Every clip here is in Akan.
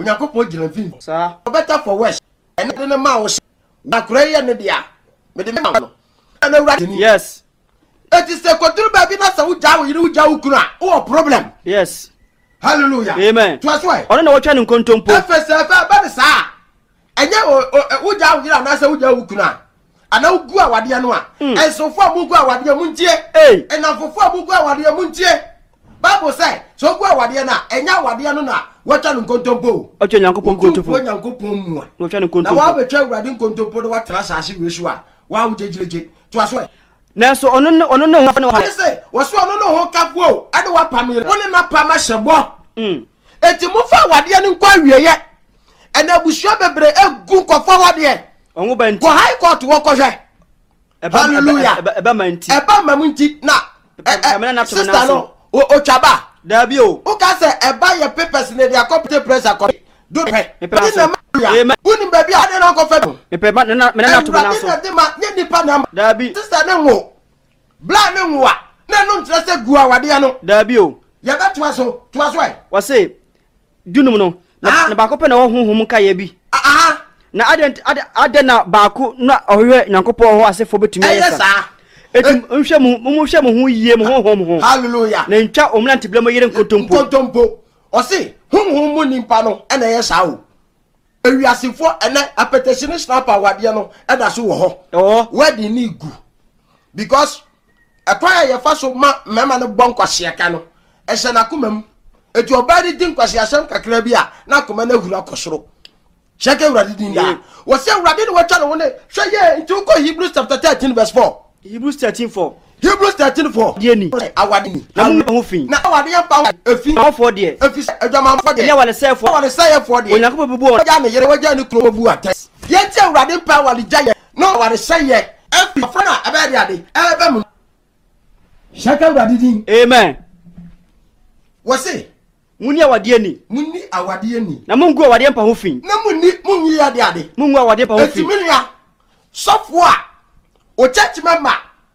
Onyankopon gina fin Sir. Better for west. And then the mouse. Nakraya Nidia. Yes. It is a control baby. That's a Jaukuna. Oh, problem. Yes. Hallelujah. Amen. That's why. I don't know what you're in contempo. FSF, and you Uja, Nasa Uja. And now go out Wadianoa. And so far, Muga Wadia Muntie. And now for Muga Wadia Muntie. Bible say, so go Wadiana, and now Wadiana. What are you contempo? What you're going to put Uncle Pum? What you're going to now, I will tell Radin contempo what Trasasi Wishua. Why would you twas way? Now, so on I say, was one no cap woe. I don't want Pamela, only not Pamashabo. And to move forward, the inquiry yet. And I will show me a good forward yet. On Go High Court to walk over. Hallelujah. About my munti now. Sister, no, Chaba. Dabio. Who can say, buy your papers in the competent press account? Do pay. Wouldn't baby, I don't know. Dabi. Sister, no, Blah, no, no, just a Guadiano. Dabio. Yeah, that was so. Twas why. Was say, do no, na back open all whom Kayabi. Na adena baku na owe nyankopon ho ase fo betumi yes sir etum nhwem hu yie mo hom hallelujah na ntwa omlante blemo yire nkontompo o se hum mu nimpa no na yes o ewiasefo ene appetition snapper wade no eda so wo ho wadi ni gu because akwa ya fa so mema no bonkwase ka no ehye na komam etu obadi din kwase asem kakra bi a na koma na hura kosoro Shake Radinda. Was say Radin what channel one day? Say yeah, into Hebrews chapter 13, verse 4. Hebrews 13:4. Hebrews 13:4. Yeni. Awadini. Namu hufin. Na awadiya power. Efi. How for dear. Efi. Ejama for dear. Ya wale say for. Wale say for dear. Onyankopon bubu. Waja me yere waja ni kuro bu ates. Yenti Radin power li jaye. No wale say ye. Efi fana abedi ade. Ebe mu. Shake Radin. Amen. Was say Muni awade ni. Muni awade ni. Na mungu awade mpa ho fin. Na munyi ade ade. Mungu awade mpa ho fin. Etimilia. Sofo a o church member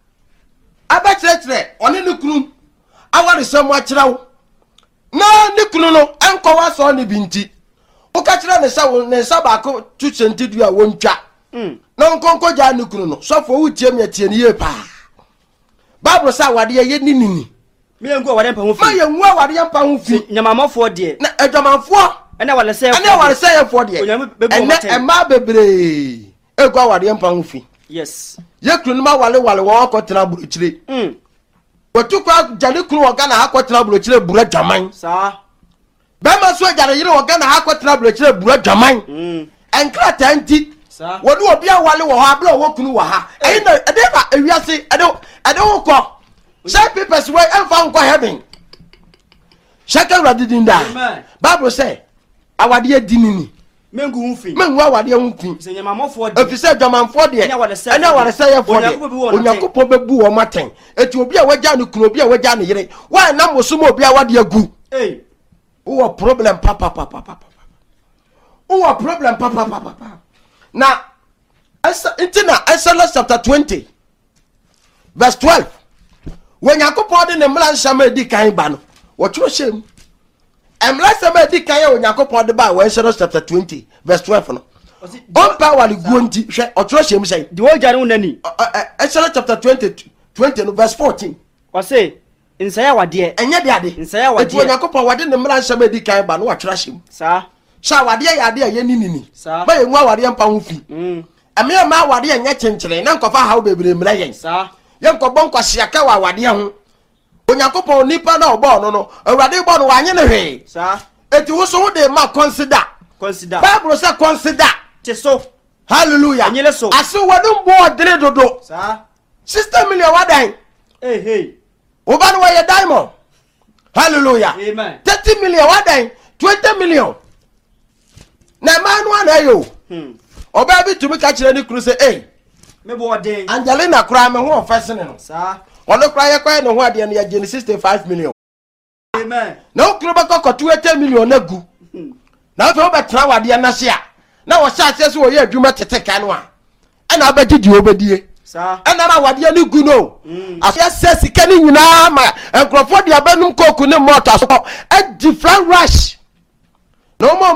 abachire oni ne kunu aware samu akirawo. Na ne kunu no enko wa so ne binti. O ka kire ne sawo ne sabako tuchentidu a wontwa. Na nkonko ja ne kunu no. Sofo wutie miatie ne ye pa. Bible say awade ye ninini. Me engu awade mpa ho fin. Ma ye ngu awade mpa ho fin. Nyamamafo de. Na edwamanfo ena wale say for. Ena wale say for de. Ena ema bebre. Egu awade mpa ho fin. Yes. Ye kunu ma wale wo akotena buruchire. Wotu kwa jale kunu woga na akotena buruchire bura jaman. Sa. Be ma so jale yire woga na akotena buruchire bura jaman. Enkra tanti. Sa. Wodu obi a wale wo ha bla wo kunu wo ha. Eyi na ede ba ewiase ede wo ko. Say papers wey enfa nko heaven. Shake Radinda. Amen. Bible say awade dinini. Mengu hunfin. Mengu awade hunfin. Se nyamamofo de. Efise dwamanfo de. Ena wale say for de. Onyankopon bebu wo maten. Eti obi a waja ne kunu obi a waja ne yire. Why na mosumo obi a wade agu. Wo problem papa. Wo problem papa. Na Exodus chapter 20 verse 12. When Yakopon de mlan shama di kan ba no. Wo tro shem. Emla shama di kan ya Yakopon de ba Exodus chapter 20 verse 12 no. On power li guonti hwe o tro shem say. Di wo jare unani. Exodus chapter 20 no verse 14. O say insaya wade. Enye de ade. Insaya wade. Etu Yakopon wade ne mlan shama di kan ba no wa tro shem. Sa. Sha wade ya ade ye ninini. Sa. Ba ye nwa wade mpa ho fi. Ame ma wade enye chenchire na nkofa hawo bebre mla yen. Sa. Yanko bon kwase ka wa wade ho. Onyankopon nipa na obo no awurade bo no wanye ne hwe sa eti wo so wo de ma consider Bible say consider te so hallelujah anyele so aso wodum bo dere dodo sa 60 million wadan hey oba no ye diamond hallelujah amen 30 million wadan 20 million na manu ana yo oba bi tumi ka kire ni kru say me bo den Angelina kra me ho ofesene no sa ono kra ye kwa no ho ade no ya je 65 million amen na okru ba ko 20 million na gu na so be tra wade na se a na wo sha se so wo ye adwuma tete ka no a ana abedi di obedie sa ana na wade ni gu no asia se sika ni nyina ma enkrofo de abanum koku ne motor so a different rush no more